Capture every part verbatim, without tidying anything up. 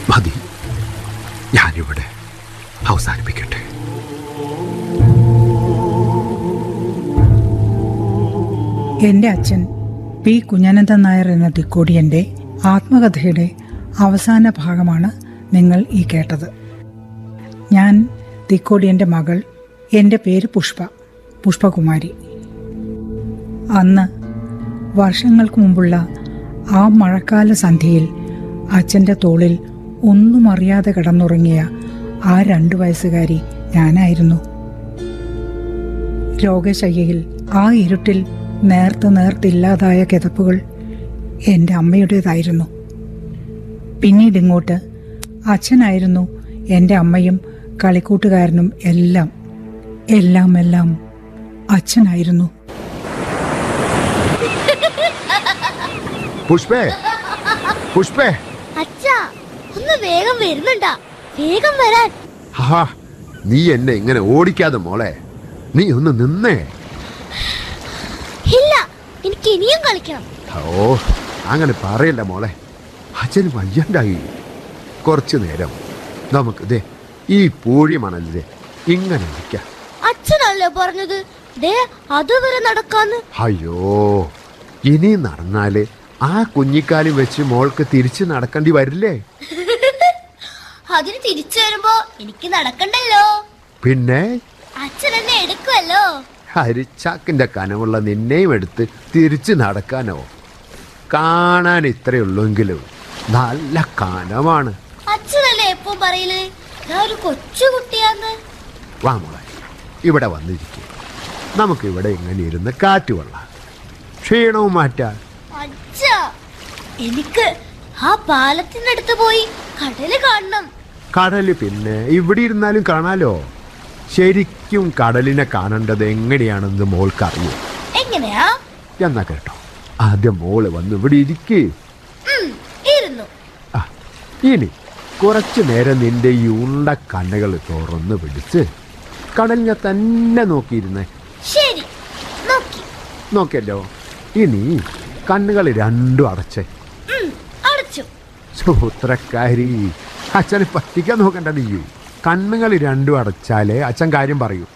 മതി, ഞാനിവിടെ അവസാനിപ്പിക്കട്ടെ. എൻ്റെ അച്ഛൻ പി കുഞ്ഞനന്ദൻ നായർ എന്ന തിക്കോടിയൻ്റെ ആത്മകഥയുടെ അവസാന ഭാഗമാണ് നിങ്ങൾ ഈ കേട്ടത്. ഞാൻ തിക്കോടിയൻ്റെ മകൾ. എൻ്റെ പേര് പുഷ്പ, പുഷ്പകുമാരി. അന്ന് വർഷങ്ങൾക്ക് മുമ്പുള്ള ആ മഴക്കാല സന്ധ്യയിൽ അച്ഛൻ്റെ തോളിൽ ഒന്നും അറിയാതെ കിടന്നുറങ്ങിയ ആ രണ്ടു വയസ്സുകാരി ഞാനായിരുന്നു. രോഗശയ്യയിൽ ആ ഇരുട്ടിൽ നേർത്ത് നേർത്തില്ലാതായ കിതപ്പുകൾ എൻ്റെ അമ്മയുടേതായിരുന്നു. പിന്നീട് ഇങ്ങോട്ട് അച്ഛനായിരുന്നു എൻ്റെ അമ്മയും കളിക്കൂട്ടുകാരനും എല്ലാം. എല്ലാം എല്ലാം അച്ഛനായിരുന്നു. പുഷ്പേ, പുഷ്പേ, അച്ഛാ ഒന്ന് വേഗം വരുന്നുണ്ടാ, വേഗം വരാൻ. ഹാ, നീ എന്നെ ഇങ്ങനെ ഓടിക്കാതെ മോളെ, നീ ഒന്ന് നിന്നേ. ഇല്ല, എനിക്ക് ഇനിയും കളിക്കണം. ഓ, അങ്ങനെ പറയല്ല മോളെ, അച്ഛന് വയ്യണ്ടായി. കുറച്ചു നേരം നമുക്ക് ദേ ഈ പൂഴി മണലിലെ ഇങ്ങനെ ഇരിക്കാം. അച്ഛനല്ലേ പറഞ്ഞത് ദേ അതുവരെ നടക്കാന്ന്? അയ്യോ, ഇനി നടന്നാല് ആ കുഞ്ഞിക്കാലും വെച്ച് മോൾക്ക് തിരിച്ചു നടക്കേണ്ടി വരില്ലേ? അതിന് തിരിച്ചു വരുമ്പോ എനിക്ക് നടക്കണ്ടല്ലോ. പിന്നെ അച്ഛൻ എന്നെ എടുക്കുമല്ലോ. ഹരിച്ചാക്കിന്റെ കനമുള്ള നിന്നെയും എടുത്ത് തിരിച്ചു നടക്കാനോ? കാണാൻ ഇത്രയുള്ളെങ്കിലും നല്ല കനമാണ്. അച്ഛനല്ലേ എപ്പോ പറയല് ഞാൻ ഒരു കൊച്ചു കുട്ടിയാന്ന്? വാ മോളെ, ഇവിടെ വന്നിരിക്കും. നമുക്കിവിടെ ഇങ്ങനെ ഇരുന്ന് കാറ്റ് കൊള്ളാം, ക്ഷീണവും മാറ്റാൻ. അച്ഛാ, എനിക്ക് ആ പാലത്തിനടുത്ത് പോയി കടല് കാണണം. കടല് പിന്നെ ഇവിടെ ഇരുന്നാലും കാണാലോ. ശരിക്കും കടലിനെ കാണേണ്ടത് എങ്ങനെയാണെന്ന് മോൾക്കറിയോ? എങ്ങനെയാ? എന്നാ കേട്ടോ, ആദ്യം മോള് വന്ന് ഇവിടെ ഇരിക്കേ. ഇരുന്നു. ആ, ഇനി കുറച്ചു നേരം നിന്റെ ഈ ഉണ്ട കണ്ണുകൾ തുറന്ന് പിടിച്ച് കടലിനെ തന്നെ നോക്കിയിരുന്നേ. ശരി, നോക്കി. നോക്കിയല്ലോ. ഇനി കണ്ണുകൾ രണ്ടും അടച്ചേ. അടച്ചു. സൂത്രക്കാരി, അച്ഛനെ പറ്റിക്കാൻ നോക്കണ്ട നീ. കണ്ണുകൾ രണ്ടും അടച്ചാലേ അച്ഛൻ കാര്യം പറയൂ.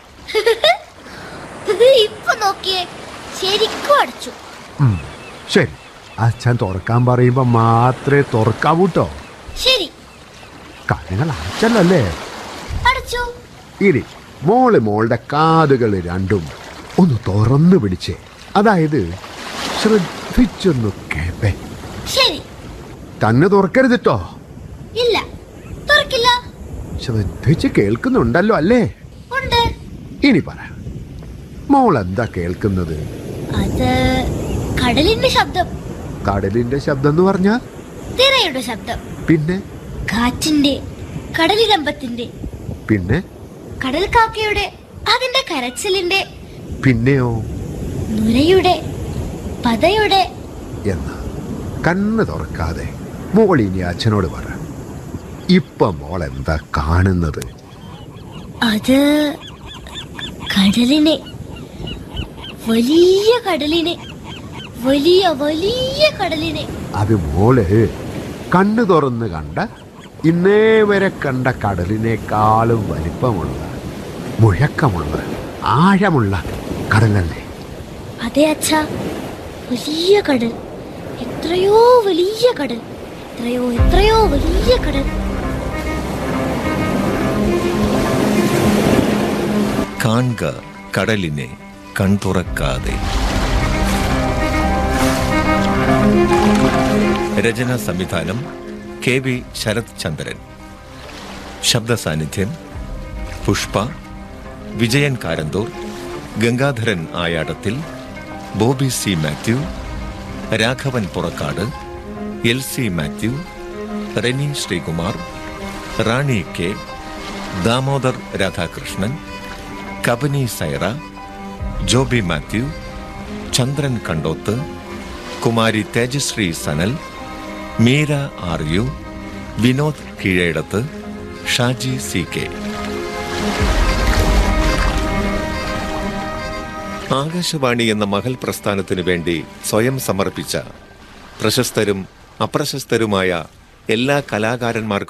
ഇപ്പൊ നോക്കിയേ, ശരിക്കും അടച്ചു. ശരി, അച്ഛൻ തുറക്കാൻ പറയുമ്പോ മാത്രമേ തുറക്കാവൂട്ടോ. ശരി. കണ്ണുകൾ അടച്ചല്ലേ? അടച്ചു. ഇനി മോള് മോളുടെ കാതുകൾ രണ്ടും ഒന്ന് തുറന്നു പിടിച്ചേ. അതായത് ശ്രദ്ധിച്ചൊന്നു കേപ്പേ. ശരി. തന്നെ തുറക്കരുതിട്ടോ. ഇല്ല, തുറക്കില്ല. ശ്രദ്ധിച്ച് കേൾക്കുന്നുണ്ടല്ലോ അല്ലേ? ഉണ്ട്. ഇനി പറ, മോൾ എന്താ കേൾക്കുന്നത്? അത് കടലിന്റെ ശബ്ദം. കടലിന്റെ ശബ്ദം എന്ന് പറഞ്ഞാ? തിരയുടെ ശബ്ദം. പിന്നെ? കാറ്റിന്റെ, കടലിരമ്പത്തിന്റെ. പിന്നെ? കടൽ കാക്കയുടെ, അതിന്റെ കരച്ചിലിന്റെ. പിന്നെയോ? നുരയുടെ, പതയുടെ. എന്നാ കണ്ണ് തുറക്കാതെ മോൾ ഇനി അച്ഛനോട് പറ, ഇപ്പൊ മോൾ എന്താ കാണുന്നത്? അത് കടലിനെ, വലിയ കടലിനെ, വലിയ വലിയ കടലിനെ. അത് മോള് കണ്ണു തുറന്ന് കണ്ട ഇന്നേ വരെ കണ്ട കടലിനേക്കാളും വലിപ്പമുള്ള, മുഴക്കമുള്ള, ആഴമുള്ള കടലല്ലേ? അതെ അച്ഛാ, വലിയ കടൽ. എത്രയോ വലിയ കടൽ, എത്രയോ എത്രയോ വലിയ കടൽ. കാണുക കടലിനെ കൺതുറക്കാതെ. രചനാ സംവിധാനം കെ വി ശരത് ചന്ദ്രൻ. ശബ്ദ സാന്നിധ്യം Pushpa, Vijayan Karanthur, Gangadharan Ayadathil, Bobby C Mathew, Raghavan Purakkad, L C Mathew, Reni Sreekumar, Rani K, Damodar Radhakrishnan, Kabani Saira, Joby Mathew, Chandran Kandoth, Kumari Tejashree Sanal, Meera are you, Vinod Keezhedath, Shaji C K. Akashvani എന്ന മഹൽ പ്രസ്ഥാനത്തിനു വേണ്ടി സ്വയം സമർപ്പിച്ച പ്രശസ്തരും അപ്രശസ്തരുമായ എല്ലാ കലാകാരന്മാർക്കും